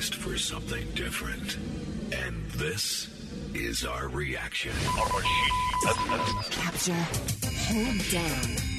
quest for something different. And this is our reaction. Capture, hold down,